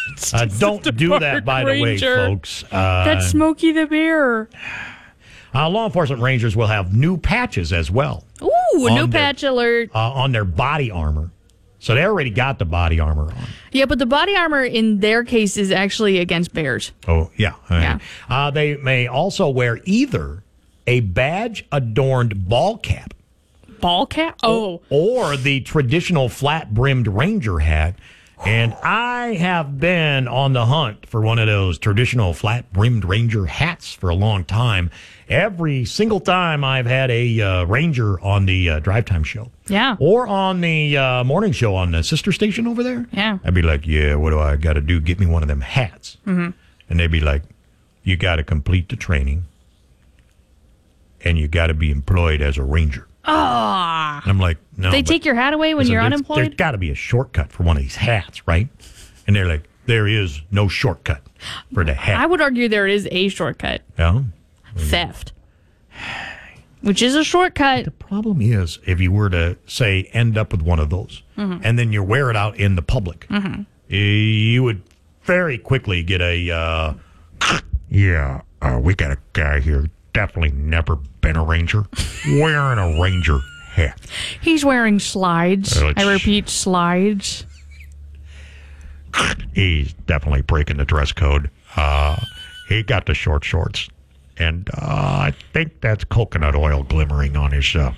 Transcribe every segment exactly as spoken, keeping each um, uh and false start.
Uh, don't do that, by the way, folks. Uh, That's Smokey the Bear. Uh, law enforcement rangers will have new patches as well. Ooh, new their, patch alert. Uh, on their body armor. So they already got the body armor on. Yeah, but the body armor in their case is actually against bears. Oh, yeah. Yeah. Uh, they may also wear either a badge-adorned ball cap. Ball cap? Oh. Or the traditional flat-brimmed ranger hat. And I have been on the hunt for one of those traditional flat-brimmed ranger hats for a long time. Every single time I've had a uh, ranger on the uh, Drive Time show. Yeah. Or on the uh, morning show on the sister station over there. Yeah. I'd be like, yeah, what do I got to do? Get me one of them hats. Mm-hmm. And they'd be like, you got to complete the training. And you got to be employed as a ranger. Ah. And I'm like, no. They take your hat away when listen, you're there's, unemployed? There's got to be a shortcut for one of these hats, right? And they're like, there is no shortcut for the hat. I would argue there is a shortcut. Yeah? Theft. Which is a shortcut. The problem is, if you were to, say, end up with one of those, mm-hmm. and then you wear it out in the public, mm-hmm. you would very quickly get a, uh, yeah, uh, we got a guy here, definitely never been a ranger, wearing a ranger hat. He's wearing slides. Uh, I repeat, slides. He's definitely breaking the dress code. Uh, he got the short shorts. And uh, I think that's coconut oil glimmering on his uh,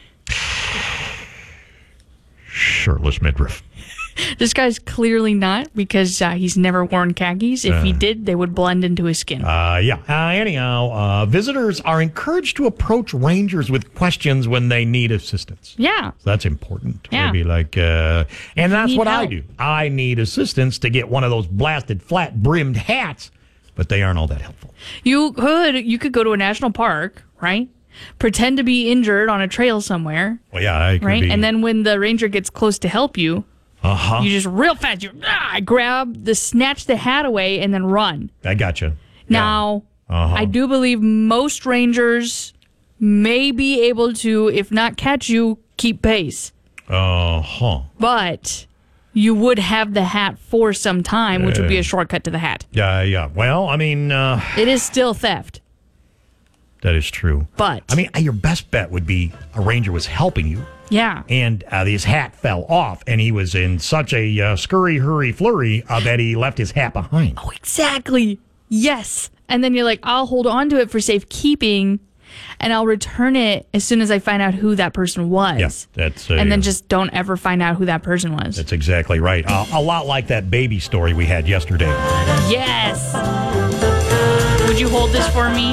shirtless midriff. This guy's clearly not, because uh, he's never worn khakis. If uh, he did, they would blend into his skin. Uh, yeah. Uh, anyhow, uh, visitors are encouraged to approach rangers with questions when they need assistance. Yeah. So that's important. Yeah. Maybe like, uh, and that's what help. I do. I need assistance to get one of those blasted flat-brimmed hats, but they aren't all that helpful. You could, you could go to a national park, right? Pretend to be injured on a trail somewhere. Well, yeah, I could right? be. And then when the ranger gets close to help you, Uh-huh. you just real fast, you ah, grab the, snatch the hat away and then run. I gotcha. Now, yeah. uh-huh. I do believe most rangers may be able to, if not catch you, keep pace. Uh-huh. But you would have the hat for some time, which would be a shortcut to the hat. Yeah, yeah. Well, I mean... Uh, it is still theft. That is true. But... I mean, your best bet would be a ranger was helping you. Yeah. And uh, his hat fell off, and he was in such a uh, scurry, hurry, flurry uh, that he left his hat behind. Oh, exactly. Yes. And then you're like, I'll hold on to it for safekeeping, and I'll return it as soon as I find out who that person was. Yes, yeah, that's. Uh, and then just don't ever find out who that person was. That's exactly right. Uh, a lot like that baby story we had yesterday. Yes. Would you hold this for me?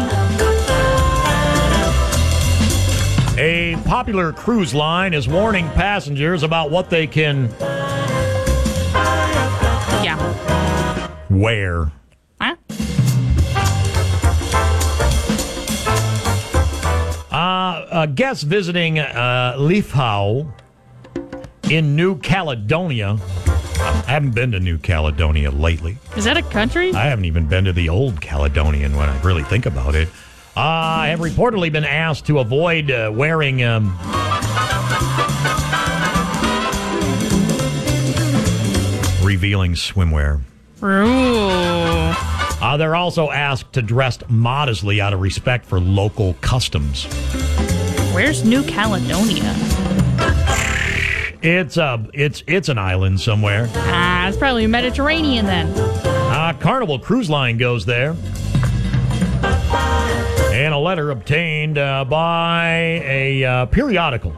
A popular cruise line is warning passengers about what they can yeah. wear. Huh? Uh, uh, guests visiting uh, Lefau in New Caledonia. I haven't been to New Caledonia lately. Is that a country? I haven't even been to the old Caledonian when I really think about it. Uh, have reportedly been asked to avoid uh, wearing um, revealing swimwear. Ooh. Uh, they're also asked to dress modestly out of respect for local customs. Where's New Caledonia? It's a it's it's an island somewhere. Ah, it's probably Mediterranean then. Uh, Carnival Cruise Line goes there. And a letter obtained uh, by a uh, periodical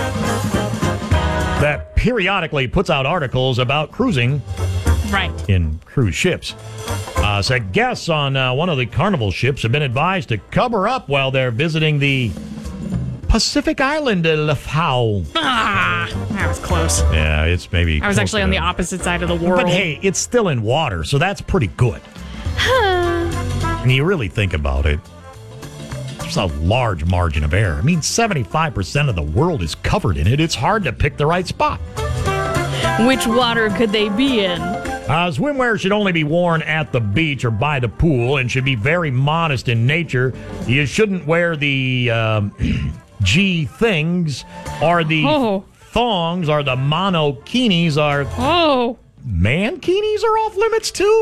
that periodically puts out articles about cruising right. in cruise ships. Uh, said guests on uh, one of the Carnival ships have been advised to cover up while they're visiting the Pacific island of Lefau. Ah, that was close. Yeah, it's maybe... I was actually on the opposite side of the world. But hey, it's still in water, so that's pretty good. And you really think about it, there's a large margin of error. I mean, seventy-five percent of the world is covered in it. It's hard to pick the right spot. Which water could they be in? Uh, swimwear should only be worn at the beach or by the pool and should be very modest in nature. You shouldn't wear the um, G things or the oh. thongs or the monokinis or... Oh. Mankinis are off limits too?